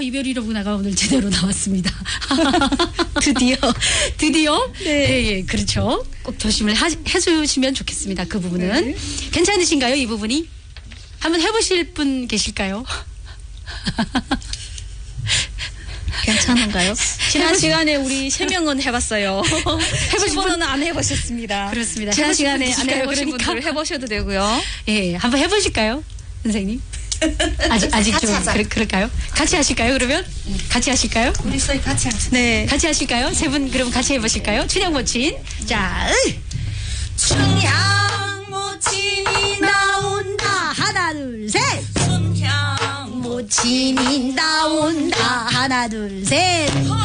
이별이로구나가 오늘 제대로 나왔습니다. 드디어. 네. 예, 그렇죠. 꼭 조심을 해주시면 좋겠습니다. 그 부분은. 네. 괜찮으신가요, 이 부분이? 한번 해보실 분 계실까요? 괜찮은가요? 지난 시간에 우리 3명은 해봤어요. 해보신 분은 안 해보셨습니다. 그렇습니다. 지난 시간에 안 해보신 그러니까. 분들 해보셔도 되고요. 예, 한번 해보실까요, 선생님? 아직 좀 그럴까요? 같이 하실까요? 그러면 같이 하실까요? 우리 소희 같이 하자. 네, 같이 하실까요? 세 분 그럼 같이 해보실까요? 춘향 모친. 자, 춘향 모친이 나온다. 하나 둘 셋. 춘향 모친이 나온다. 하나 둘 셋.